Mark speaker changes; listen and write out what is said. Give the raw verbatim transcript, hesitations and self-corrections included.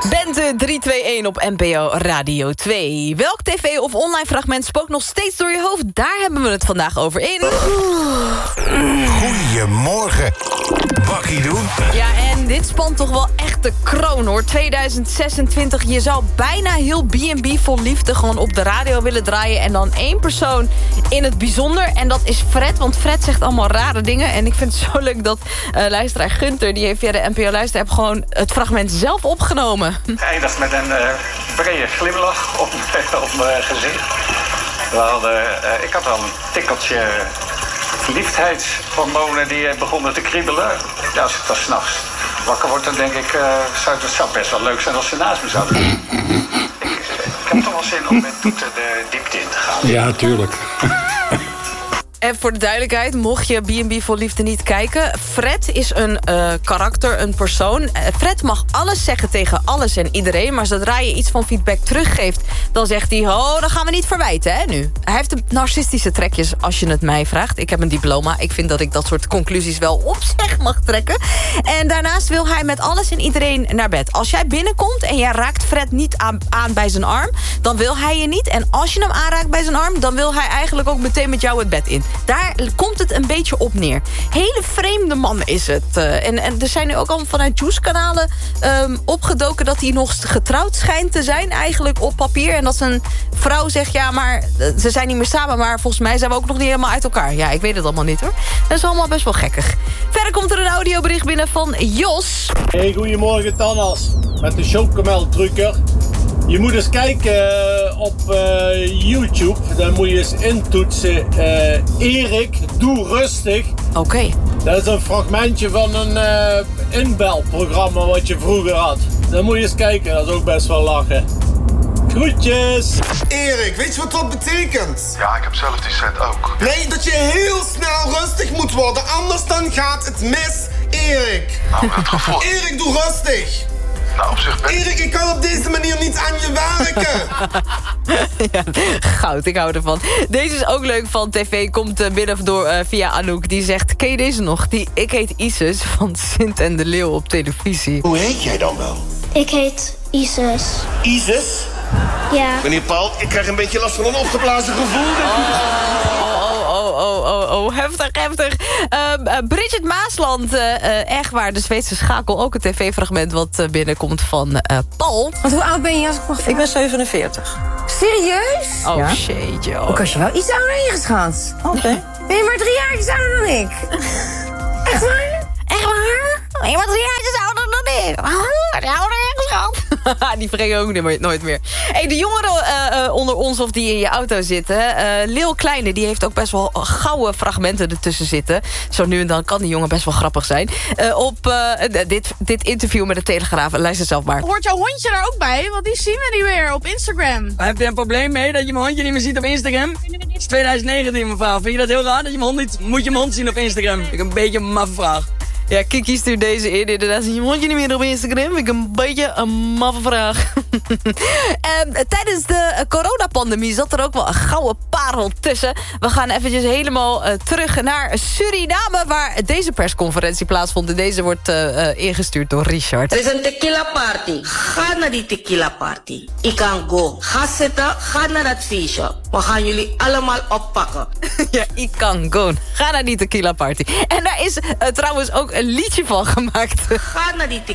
Speaker 1: Bente drie twee een op N P O Radio twee. Welk tv of online fragment spookt nog steeds door je hoofd? Daar hebben we het vandaag over in...
Speaker 2: Goedemorgen, bakkie doen.
Speaker 1: Ja, en dit spant toch wel echt de kroon, hoor. tweeduizend zesentwintig, je zou bijna heel B en B vol liefde gewoon op de radio willen draaien. En dan één persoon in het bijzonder. En dat is Fred, want Fred zegt allemaal rare dingen. En ik vind het zo leuk dat uh, luisteraar Gunther, die heeft via de N P O Luisterapp gewoon het fragment zelf opgenomen.
Speaker 3: Eindigt met een uh, brede glimlach op, op mijn gezicht. We hadden, uh, ik had wel een tikkeltje liefdheidshormonen die begonnen te kriebelen. Ja, als ik dan 's nachts wakker word, dan denk ik, uh, zou het zou best wel leuk zijn als ze naast me zouden. ik, ik heb toch wel zin om met Toeten de diepte in te gaan.
Speaker 4: Ja, tuurlijk.
Speaker 1: En voor de duidelijkheid, mocht je B en B vol liefde niet kijken... Fred is een uh, karakter, een persoon. Uh, Fred mag alles zeggen tegen alles en iedereen... maar zodra je iets van feedback teruggeeft... dan zegt hij, oh, dan gaan we niet verwijten, hè, nu. Hij heeft de narcistische trekjes, als je het mij vraagt. Ik heb een diploma. Ik vind dat ik dat soort conclusies wel op zich mag trekken. En daarnaast wil hij met alles en iedereen naar bed. Als jij binnenkomt en jij raakt Fred niet aan, aan bij zijn arm... dan wil hij je niet. En als je hem aanraakt bij zijn arm... dan wil hij eigenlijk ook meteen met jou het bed in. Daar komt het een beetje op neer. Hele vreemde man is het. Uh, en, en er zijn nu ook al vanuit Juice-kanalen um, opgedoken... dat hij nog getrouwd schijnt te zijn eigenlijk op papier. En dat zijn vrouw zegt, ja, maar uh, ze zijn niet meer samen... maar volgens mij zijn we ook nog niet helemaal uit elkaar. Ja, ik weet het allemaal niet, hoor. Dat is allemaal best wel gekkig. Verder komt er een audiobericht binnen van Jos.
Speaker 5: Hey, goedemorgen, Tannas. Met de chocomeltrucker. Je moet eens kijken op uh, YouTube. Dan moet je eens intoetsen. Uh, Erik, doe rustig.
Speaker 1: Oké. Okay.
Speaker 5: Dat is een fragmentje van een uh, inbelprogramma wat je vroeger had. Dan moet je eens kijken, dat is ook best wel lachen. Groetjes!
Speaker 6: Erik, weet je wat dat betekent?
Speaker 7: Ja, ik heb zelf die set ook.
Speaker 6: Nee, dat je heel snel rustig moet worden, anders dan gaat het mis, Erik.
Speaker 7: Nou, dat gevoel.
Speaker 6: Erik, doe rustig.
Speaker 7: Nou, op zich ben...
Speaker 6: Erik, ik kan op deze manier niet aan je werken.
Speaker 1: Ja, goud, ik hou ervan. Deze is ook leuk van tv, komt uh, binnen door uh, via Anouk. Die zegt, ken je deze nog? Die, ik heet Isis van Sint en de Leeuw op televisie.
Speaker 6: Hoe heet jij dan wel?
Speaker 8: Ik heet Isis.
Speaker 6: Isis?
Speaker 8: Ja.
Speaker 6: Meneer Paul, ik krijg een beetje last van een opgeblazen gevoel.
Speaker 1: Oh, oh, oh, oh, oh, heftig, heftig. Uh, uh, Bridget Maasland, uh, uh, echt waar, de Zweedse schakel. Ook een tv-fragment wat uh, binnenkomt van uh, Paul.
Speaker 9: Want hoe oud ben je als ik mag vragen?
Speaker 10: Ik ben zevenenveertig.
Speaker 9: Serieus?
Speaker 1: Oh,
Speaker 10: ja?
Speaker 1: shit, joh.
Speaker 9: Ook als je wel iets ouder ingeschat.
Speaker 10: Oké. Okay.
Speaker 9: Ben je maar drie jaar ouder dan ik? Echt waar?
Speaker 1: Echt waar? Ben je maar drie jaar ouder dan ik? Oh, ouder ingeschat. Die vergeten ook nooit meer. Hey, de jongeren uh, uh, onder ons of die in je auto zitten. Uh, Lil Kleine, die heeft ook best wel gouden fragmenten ertussen zitten. Zo nu en dan kan die jongen best wel grappig zijn. Uh, op uh, dit, dit interview met de Telegraaf. Luister zelf maar.
Speaker 11: Hoort jouw hondje daar ook bij? Want die zien we niet meer op Instagram.
Speaker 12: Heb je een probleem mee dat je mijn hondje niet meer ziet op Instagram? Het is twintig negentien, mevrouw. Vind je dat heel raar dat je mijn hond niet... Moet je mijn hond zien op Instagram? Vind ik een beetje een maffe vraag.
Speaker 1: Ja, Kiki stuurt deze in. Inderdaad, zie je mondje niet meer op Instagram. Vind ik een beetje een maffe vraag. um, tijdens de uh, coronapandemie zat er ook wel een gouden parel tussen. We gaan eventjes helemaal uh, terug naar Suriname, waar deze persconferentie plaatsvond. En deze wordt uh, uh, ingestuurd door Richard.
Speaker 13: Er is een tequila party. Ga naar die tequila party. Ik kan go. Ga zitten, ga naar dat feestje. We gaan jullie allemaal oppakken.
Speaker 1: Ja, ik kan go. Ga naar die tequila party. En daar is uh, trouwens ook een liedje van gemaakt.
Speaker 13: Ga naar die